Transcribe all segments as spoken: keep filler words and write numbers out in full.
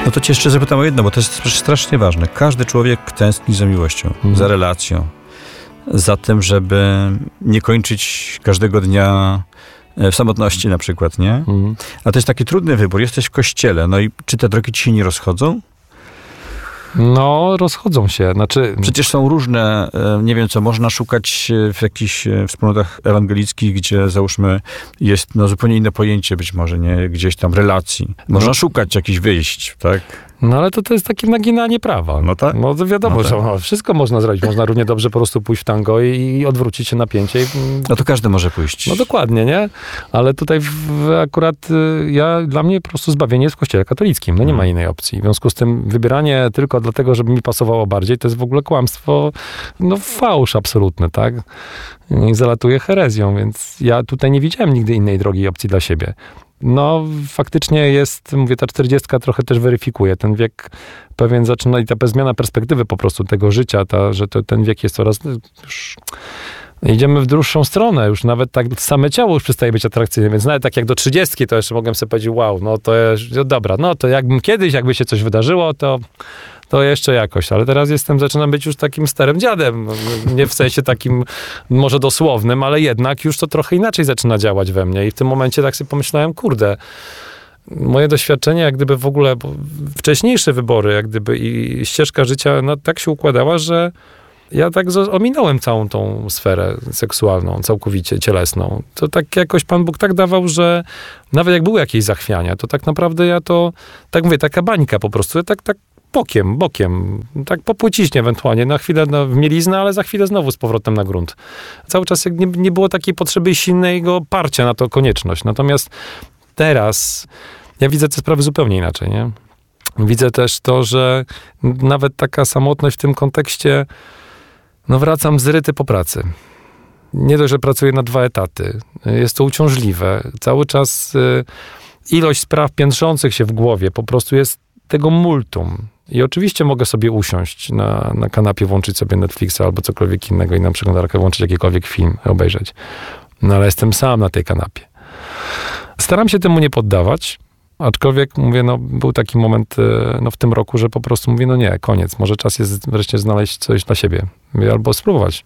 No to cię jeszcze zapytam o jedno, bo to jest strasznie ważne. Każdy człowiek tęskni za miłością, mhm. za relacją, za tym, żeby nie kończyć każdego dnia w samotności na przykład, nie? Mhm. A to jest taki trudny wybór. Jesteś w kościele, no i czy te drogi ci się nie rozchodzą? No, rozchodzą się. Znaczy... Przecież są różne, nie wiem co, można szukać w jakichś wspólnotach ewangelickich, gdzie załóżmy jest no, zupełnie inne pojęcie być może, nie? Gdzieś tam relacji. Można no. szukać jakichś wyjść, tak? No ale to, to jest takie naginanie prawa. No tak. No to wiadomo, no tak. że no, wszystko można zrobić. Można równie dobrze po prostu pójść w tango i, i odwrócić się napięcie. I... No to każdy może pójść. No dokładnie, nie? Ale tutaj w, akurat ja, dla mnie po prostu zbawienie jest w kościele katolickim. No nie hmm. ma innej opcji. W związku z tym wybieranie tylko dlatego, żeby mi pasowało bardziej, to jest w ogóle kłamstwo, no fałsz absolutny, tak? I zalatuje herezją, więc ja tutaj nie widziałem nigdy innej drogi i opcji dla siebie. No, faktycznie jest, mówię, ta czterdziestka trochę też weryfikuje. Ten wiek pewien zaczyna i ta zmiana perspektywy po prostu tego życia, ta, że to, ten wiek jest coraz... Już idziemy w dłuższą stronę, już nawet tak same ciało już przestaje być atrakcyjne, więc nawet tak jak do trzydziestki, to jeszcze mogłem sobie powiedzieć, wow, no to jest, no dobra, no to jakbym kiedyś, jakby się coś wydarzyło, to... to jeszcze jakoś, ale teraz jestem, zaczynam być już takim starym dziadem. Nie w sensie takim może dosłownym, ale jednak już to trochę inaczej zaczyna działać we mnie i w tym momencie tak sobie pomyślałem, kurde, moje doświadczenie, jak gdyby w ogóle, wcześniejsze wybory, jak gdyby i ścieżka życia, no tak się układała, że ja tak ominąłem całą tą sferę seksualną, całkowicie cielesną. To tak jakoś Pan Bóg tak dawał, że nawet jak były jakieś zachwiania, to tak naprawdę ja to, tak mówię, taka bańka po prostu, ja tak, tak bokiem, bokiem, tak po płciźnie ewentualnie, na chwilę no, w mieliznę, ale za chwilę znowu z powrotem na grunt. Cały czas nie, nie było takiej potrzeby silnego parcia na to konieczność. Natomiast teraz ja widzę te sprawy zupełnie inaczej, nie? Widzę też to, że nawet taka samotność w tym kontekście, no wracam zryty po pracy. Nie dość, że pracuję na dwa etaty. Jest to uciążliwe. Cały czas y, ilość spraw piętrzących się w głowie po prostu jest tego multum. I oczywiście mogę sobie usiąść na, na kanapie, włączyć sobie Netflixa albo cokolwiek innego i na przeglądarkę włączyć jakikolwiek film, obejrzeć. No ale jestem sam na tej kanapie. Staram się temu nie poddawać, aczkolwiek mówię, no był taki moment no, w tym roku, że po prostu mówię, no nie, koniec. Może czas jest wreszcie znaleźć coś dla siebie. Mówię, albo spróbować.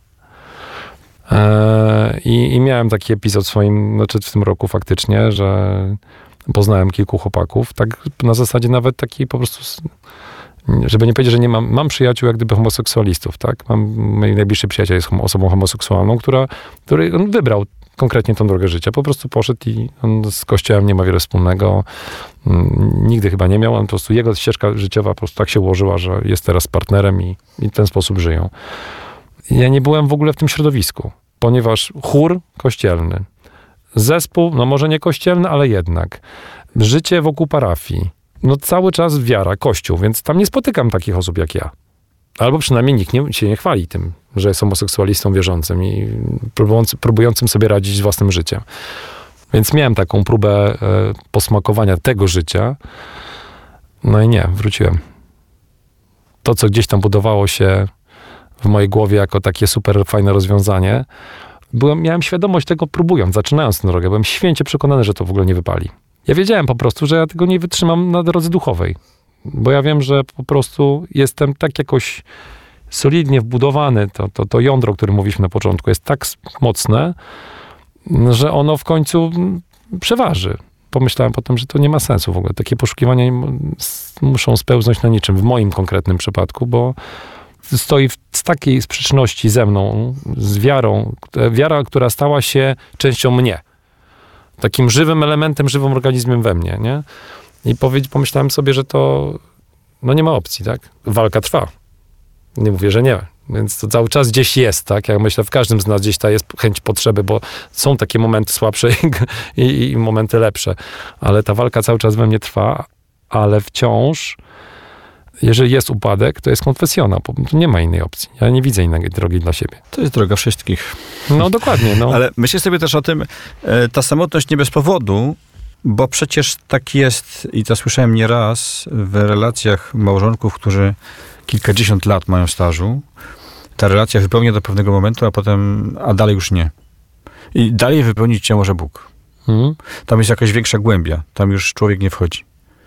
Eee, i, I miałem taki epizod w swoim, znaczy w tym roku faktycznie, że poznałem kilku chłopaków, tak na zasadzie nawet takiej po prostu, żeby nie powiedzieć, że nie mam, mam przyjaciół jak gdyby homoseksualistów, tak? Mam, mój najbliższy przyjaciel jest osobą homoseksualną, która, który on wybrał konkretnie tą drogę życia. Po prostu poszedł i on z kościołem nie ma wiele wspólnego. Nigdy chyba nie miał, on po prostu jego ścieżka życiowa po prostu tak się ułożyła, że jest teraz partnerem i, i w ten sposób żyją. Ja nie byłem w ogóle w tym środowisku, ponieważ chór kościelny, zespół, no może nie kościelny, ale jednak. Życie wokół parafii. No cały czas wiara, kościół, więc tam nie spotykam takich osób jak ja. Albo przynajmniej nikt nie, się nie chwali tym, że jest homoseksualistą wierzącym i próbującym, próbującym sobie radzić z własnym życiem. Więc miałem taką próbę e, posmakowania tego życia. No i nie, wróciłem. To, co gdzieś tam budowało się w mojej głowie jako takie super fajne rozwiązanie, Byłem, miałem świadomość tego, próbując, zaczynając tę drogę. Byłem święcie przekonany, że to w ogóle nie wypali. Ja wiedziałem po prostu, że ja tego nie wytrzymam na drodze duchowej. Bo ja wiem, że po prostu jestem tak jakoś solidnie wbudowany. To, to, to jądro, o którym mówiliśmy na początku, jest tak mocne, że ono w końcu przeważy. Pomyślałem potem, że to nie ma sensu w ogóle. Takie poszukiwania muszą spełznąć na niczym, w moim konkretnym przypadku, bo stoi w takiej sprzeczności ze mną, z wiarą, wiara, która stała się częścią mnie. Takim żywym elementem, żywym organizmem we mnie, nie? I powiedz, pomyślałem sobie, że to no nie ma opcji, tak? Walka trwa. Nie mówię, że nie. Więc to cały czas gdzieś jest, tak? Ja myślę, w każdym z nas gdzieś ta jest chęć potrzeby, bo są takie momenty słabsze i, i, i momenty lepsze. Ale ta walka cały czas we mnie trwa, ale wciąż jeżeli jest upadek, to jest konfesjonał. Nie ma innej opcji. Ja nie widzę innej drogi dla siebie. To jest droga wszystkich. No dokładnie. No. Ale myślę sobie też o tym, ta samotność nie bez powodu, bo przecież tak jest i to słyszałem nieraz w relacjach małżonków, którzy kilkadziesiąt lat mają stażu. Ta relacja wypełnia do pewnego momentu, a potem, a dalej już nie. I dalej wypełnić cię może Bóg. Hmm. Tam jest jakaś większa głębia. Tam już człowiek nie wchodzi.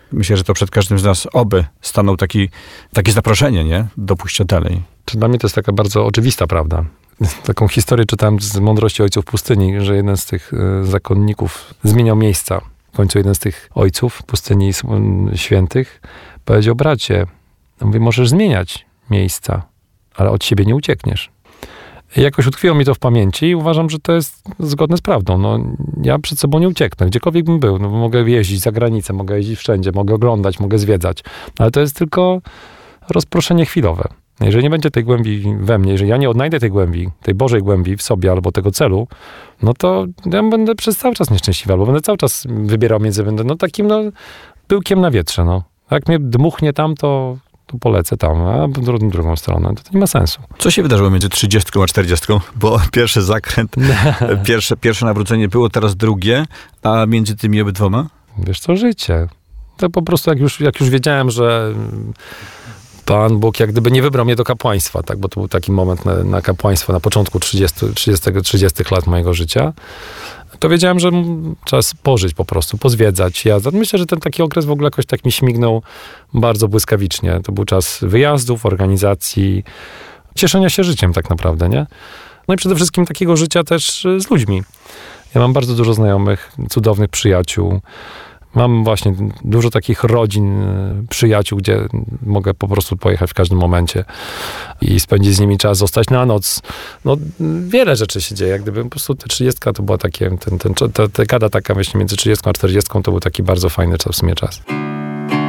Myślę, że to przed każdym z nas oby stanął taki, takie zaproszenie, nie? Do pójścia dalej. Czy dla mnie to jest taka bardzo oczywista prawda. Taką historię czytałem z Mądrości Ojców Pustyni, że jeden z tych y, zakonników zmieniał miejsca. W końcu jeden z tych ojców pustyni świętych powiedział: bracie, mówi, możesz zmieniać miejsca, ale od siebie nie uciekniesz. I jakoś utkwiło mi to w pamięci i uważam, że to jest zgodne z prawdą. No, ja przed sobą nie ucieknę, gdziekolwiek bym był. No, mogę jeździć za granicę, mogę jeździć wszędzie, mogę oglądać, mogę zwiedzać, ale to jest tylko rozproszenie chwilowe. Jeżeli nie będzie tej głębi we mnie, jeżeli ja nie odnajdę tej głębi, tej Bożej głębi w sobie albo tego celu, no to ja będę przez cały czas nieszczęśliwy, albo będę cały czas wybierał między, będę no takim no pyłkiem na wietrze, no. Jak mnie dmuchnie tam, to, to polecę tam, a w drugą, drugą stronę. To, to nie ma sensu. Co się wydarzyło między trzydziestką a czterdziestką? Bo pierwszy zakręt, pierwsze, pierwsze nawrócenie było, teraz drugie, a między tymi obydwoma? Wiesz co, życie. To po prostu jak już, jak już wiedziałem, że Pan Bóg jak gdyby nie wybrał mnie do kapłaństwa, tak, bo to był taki moment na, na kapłaństwo na początku trzydziestych lat mojego życia, to wiedziałem, że czas pożyć po prostu, pozwiedzać. Ja myślę, że ten taki okres w ogóle jakoś tak mi śmignął bardzo błyskawicznie. To był czas wyjazdów, organizacji, cieszenia się życiem tak naprawdę, nie? No i przede wszystkim takiego życia też z ludźmi. Ja mam bardzo dużo znajomych, cudownych przyjaciół. Mam właśnie dużo takich rodzin, przyjaciół, gdzie mogę po prostu pojechać w każdym momencie i spędzić z nimi czas, zostać na noc. No, wiele rzeczy się dzieje. Jak gdyby po prostu ta trzydziestka to była takie, ten, ten, ta dekada taka, myślę, między trzydziestką a czterdziestką to był taki bardzo fajny czas, w sumie czas.